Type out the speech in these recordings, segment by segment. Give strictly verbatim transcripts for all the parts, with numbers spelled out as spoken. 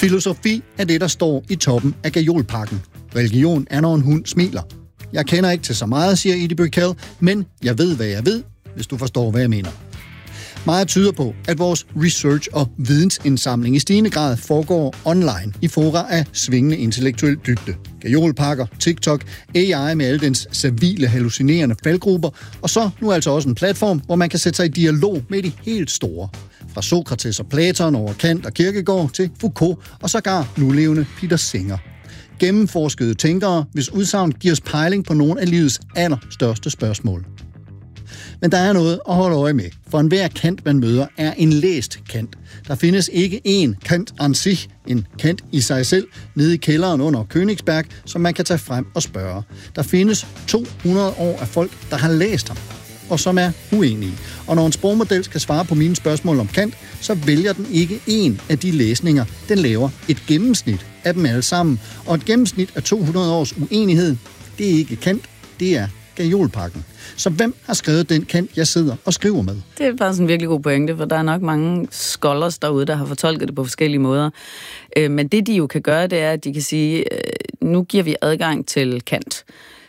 Filosofi er det, der står i toppen af gajolpakken. Religion er, når en hund smiler. Jeg kender ikke til så meget, siger Edie Brickell, men jeg ved, hvad jeg ved, hvis du forstår, hvad jeg mener. Meget tyder på, at vores research og vidensindsamling i stigende grad foregår online i fora af svingende intellektuel dybde. Gajolpakker, TikTok, A I med alle dens servile, hallucinerende faldgrupper, og så nu altså også en platform, hvor man kan sætte sig i dialog med de helt store. Fra Sokrates og Platon over Kant og Kierkegaard til Foucault og sågar nulevende Peter Singer. Gennemforskede tænkere, hvis udsagn giver os pejling på nogle af livets allerstørste spørgsmål. Men der er noget at holde øje med, for enhver Kant, man møder, er en læst Kant. Der findes ikke én Kant an sich, en Kant i sig selv, nede i kælderen under Königsberg, som man kan tage frem og spørge. Der findes to hundrede år af folk, der har læst ham, og som er uenige. Og når en sprogmodel skal svare på mine spørgsmål om Kant, så vælger den ikke én af de læsninger. Den laver et gennemsnit af dem alle sammen. Og et gennemsnit af to hundrede års uenighed, det er ikke Kant, det er gajolpakken. Så hvem har skrevet den Kant, jeg sidder og skriver med? Det er faktisk en virkelig god pointe, for der er nok mange scholars derude, der har fortolket det på forskellige måder. Men det, de jo kan gøre, det er, at de kan sige, nu giver vi adgang til Kant.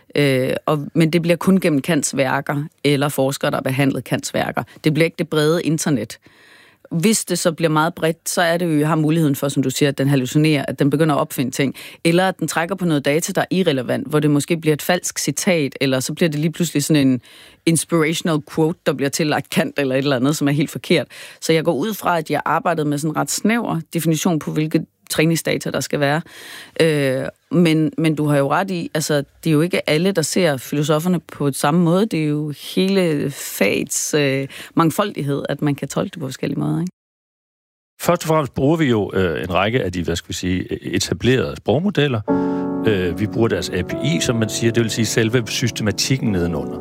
Og, men det bliver kun gennem Kants værker, eller forskere, der har behandlet Kants værker. Det bliver ikke det brede internet. Hvis det så bliver meget bredt, så er det jo, jeg har muligheden for, som du siger, at den hallucinerer, at den begynder at opfinde ting, eller at den trækker på noget data, der er irrelevant, hvor det måske bliver et falsk citat, eller så bliver det lige pludselig sådan en inspirational quote, der bliver tillagt Kant, eller et eller andet, som er helt forkert. Så jeg går ud fra, at jeg arbejdede med sådan en ret snæver definition på, hvilke træningsdata, der skal være. Øh, men, men du har jo ret i, altså, det er jo ikke alle, der ser filosoferne på samme måde. Det er jo hele fagets øh, mangfoldighed, at man kan tolke det på forskellige måder, ikke? Først og fremmest bruger vi jo øh, en række af de, hvad skal vi sige, etablerede sprogmodeller. Øh, vi bruger deres A P I, som man siger, det vil sige selve systematikken nedenunder.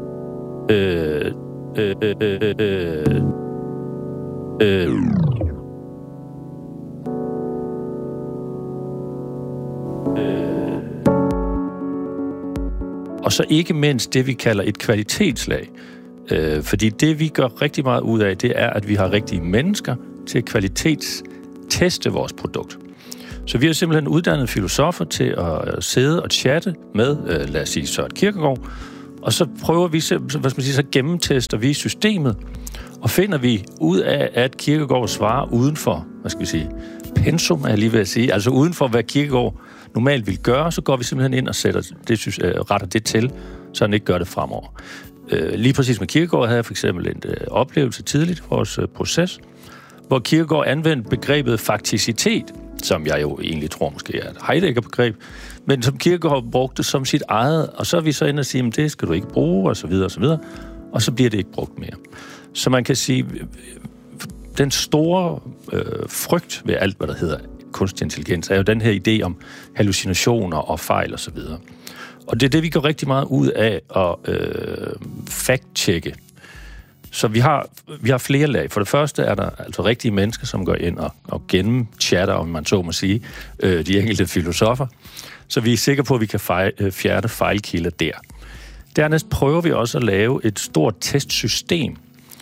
Øh, øh, øh, øh, øh, øh. Og så ikke mindst det, vi kalder et kvalitetslag. Øh, fordi det, vi gør rigtig meget ud af, det er, at vi har rigtige mennesker til at kvalitetsteste vores produkt. Så vi har simpelthen uddannet filosofer til at sidde og chatte med, øh, lad os sige, Søren Kierkegaard, og så prøver vi, hvad skal man sige, så gennemtester vi systemet, og finder vi ud af, at Kierkegaard svarer uden for, hvad skal vi sige, pensum, er jeg lige ved at sige, altså uden for, hvad Kierkegaard normalt vil gøre, så går vi simpelthen ind og sætter det, synes, øh, retter det til, så han ikke gør det fremover. Øh, lige præcis med Kierkegaard havde jeg for eksempel en øh, oplevelse tidligt i vores øh, proces, hvor Kierkegaard anvendte begrebet fakticitet, som jeg jo egentlig tror måske er et Heidegger-begreb, men som Kierkegaard brugte som sit eget, og så er vi så inde og sige, at det skal du ikke bruge, og så videre, og så videre, og så bliver det ikke brugt mere. Så man kan sige, den store øh, frygt ved alt, hvad der hedder kunstig intelligens, er jo den her idé om hallucinationer og fejl og så videre. Og det er det, vi går rigtig meget ud af at øh, fact-checke. Så vi har, vi har flere lag. For det første er der altså rigtige mennesker, som går ind og, og gennemchatter, om man så må sige, øh, de enkelte filosofer. Så vi er sikre på, at vi kan fejl, øh, fjerne fejlkilder der. Dernæst prøver vi også at lave et stort testsystem.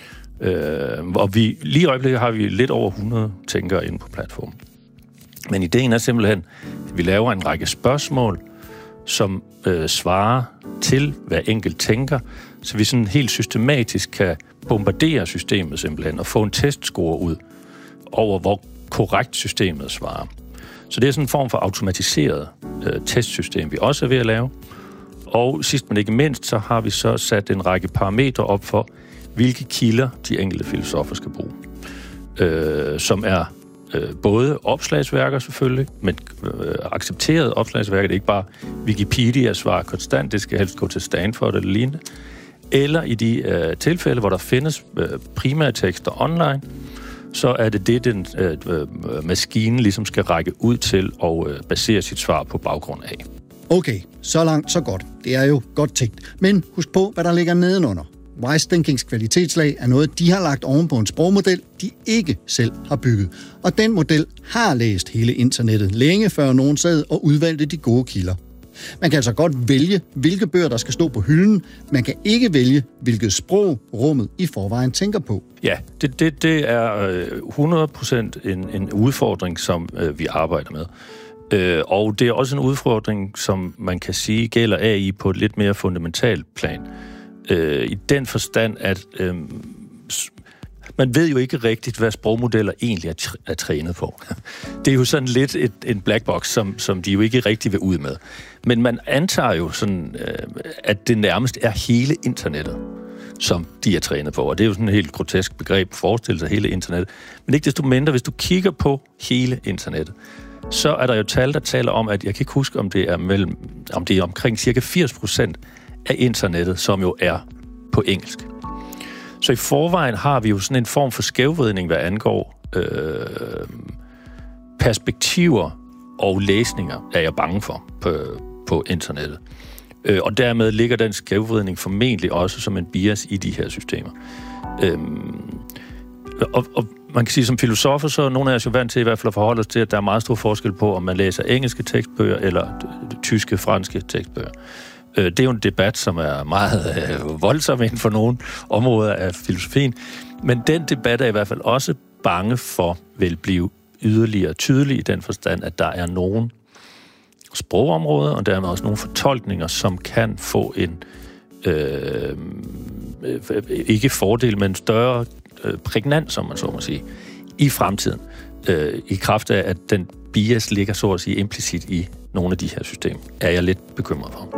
Øh, og vi, lige i øjeblikket har vi lidt over hundrede tænkere inde på platformen. Men ideen er simpelthen, at vi laver en række spørgsmål, som øh, svarer til hver enkelt tænker, så vi sådan helt systematisk kan bombardere systemet simpelthen og få en testscore ud over, hvor korrekt systemet svarer. Så det er sådan en form for automatiseret øh, testsystem, vi også er ved at lave. Og sidst men ikke mindst, så har vi så sat en række parametre op for, hvilke kilder de enkelte filosofer skal bruge. Øh, som er øh, både opslagsværker selvfølgelig, men øh, accepterede opslagsværker. Det er ikke bare Wikipedia svarer konstant, det skal helst gå til Stanford eller lignende. Eller i de øh, tilfælde, hvor der findes øh, primære tekster online, så er det det, den øh, øh, maskinen ligesom skal række ud til og øh, basere sit svar på baggrund af. Okay, så langt, så godt. Det er jo godt tænkt. Men husk på, hvad der ligger nedenunder. Wise Thinkings kvalitetslag er noget, de har lagt oven på en sprogmodel, de ikke selv har bygget. Og den model har læst hele internettet længe før nogen sad og udvalgte de gode kilder. Man kan altså godt vælge, hvilke bøger, der skal stå på hylden. Man kan ikke vælge, hvilket sprog rummet i forvejen tænker på. Ja, det, det, det er hundrede procent en, en udfordring, som øh, vi arbejder med. Øh, og det er også en udfordring, som man kan sige gælder A I på et lidt mere fundamentalt plan. Øh, I den forstand, at øh, man ved jo ikke rigtigt, hvad sprogmodeller egentlig er, tr- er trænet på. Det er jo sådan lidt et, en black box, som, som de jo ikke rigtig vil ud med. Men man antager jo sådan, øh, at det nærmest er hele internettet, som de er trænet på. Og det er jo sådan et helt grotesk begreb at forestille sig hele internettet. Men ikke desto mindre, hvis du kigger på hele internettet, så er der jo tal, der taler om, at jeg kan ikke huske, om det er mellem, om det er omkring cirka firs procent af internettet, som jo er på engelsk. Så i forvejen har vi jo sådan en form for skævvridning, hvad angår øh, perspektiver og læsninger, er jeg bange for på, på internettet. Øh, og dermed ligger den skævvridning formentlig også som en bias i de her systemer. Øh, og, og man kan sige, som filosofer, så er nogle af os jo vant til i hvert fald at forholde os til, at der er meget stor forskel på, om man læser engelske tekstbøger eller tyske, franske tekstbøger. Det er jo en debat, som er meget øh, voldsom inden for nogle områder af filosofien, men den debat er i hvert fald også bange for, vil blive yderligere tydelig i den forstand, at der er nogle sprogområder, og dermed også nogle fortolkninger, som kan få en øh, ikke fordel, men større øh, prægnant, som man så må sige, i fremtiden, øh, i kraft af, at den bias ligger så at sige implicit i nogle af de her systemer, er jeg lidt bekymret for.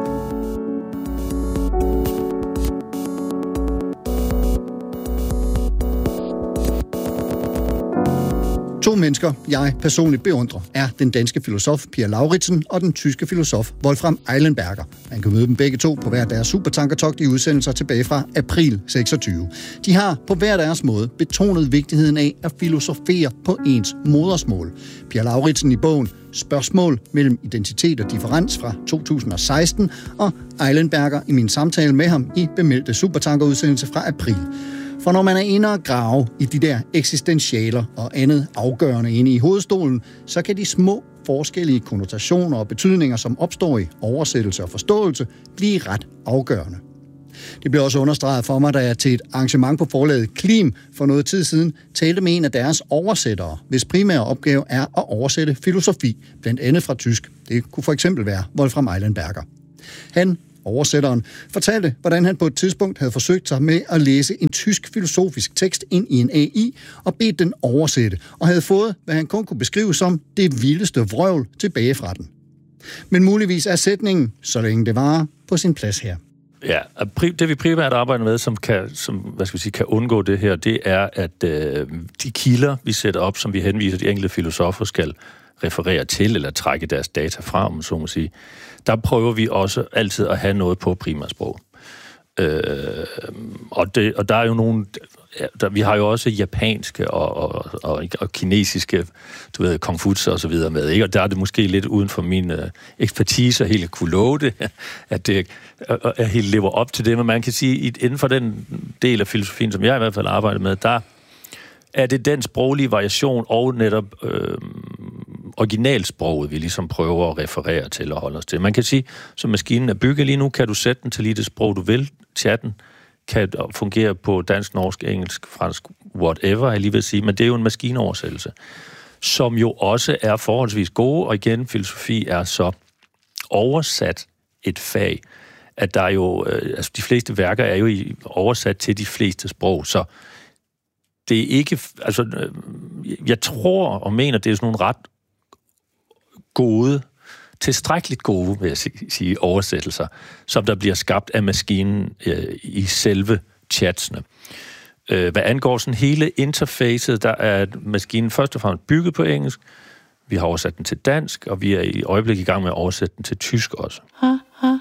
To mennesker, jeg personligt beundrer, er den danske filosof Pia Lauridsen og den tyske filosof Wolfram Eilenberger. Man kan møde dem begge to på hver deres supertankertogt i udsendelser tilbage fra april seksogtyve. De har på hver deres måde betonet vigtigheden af at filosofere på ens modersmål. Pia Lauridsen i bogen Spørgsmål mellem identitet og differens fra to tusind og seksten, og Eilenberger i min samtale med ham i bemeldte supertankerudsendelse fra april. For når man er inde og grave i de der eksistentialer og andet afgørende inde i hovedstolen, så kan de små forskellige konnotationer og betydninger, som opstår i oversættelse og forståelse, blive ret afgørende. Det blev også understreget for mig, da jeg til et arrangement på forlaget Klim for noget tid siden talte med en af deres oversættere, hvis primære opgave er at oversætte filosofi, blandt andet fra tysk. Det kunne for eksempel være Wolfram Eilenberger. Han, oversætteren, fortalte, hvordan han på et tidspunkt havde forsøgt sig med at læse en tysk filosofisk tekst ind i en A I og bedt den oversætte, og havde fået, hvad han kun kunne beskrive som det vildeste vrøvl tilbage fra den. Men muligvis er sætningen, så længe det varer, på sin plads her. Ja, det vi primært arbejder med, som kan, som, hvad skal vi sige, kan undgå det her, det er, at øh, de kilder, vi sætter op, som vi henviser de enkelte filosofer skal referere til, eller trække deres data fra, om så må sige, der prøver vi også altid at have noget på primærsprog. Øh, og, det, og der er jo nogle... Der, vi har jo også japanske og, og, og, og kinesiske, du ved, Konfucius og så videre med, ikke? Og der er det måske lidt uden for min øh, ekspertise at helt kunne love det, at det at helt lever op til det, men man kan sige, at inden for den del af filosofien, som jeg i hvert fald arbejder med, der er det den sproglige variation og netop øh, originalsproget, vi ligesom prøver at referere til og holde os til. Man kan sige, som maskinen er bygget lige nu, kan du sætte den til lige det sprog, du vil. Chatten kan fungere på dansk, norsk, engelsk, fransk, whatever, jeg lige vil sige, men det er jo en maskinoversættelse, som jo også er forholdsvis gode, og igen, filosofi er så oversat et fag, at der er jo, øh, altså de fleste værker er jo i, oversat til de fleste sprog, så det er ikke, altså, øh, jeg tror og mener, det er sådan nogle ret gode, tilstrækkeligt gode, vil jeg sige, oversættelser, som der bliver skabt af maskinen øh, i selve chatsene. Øh, hvad angår sådan hele interfacet, der er maskinen først og fremmest bygget på engelsk. Vi har oversat den til dansk, og vi er i øjeblikket i gang med at oversætte den til tysk også. Ha,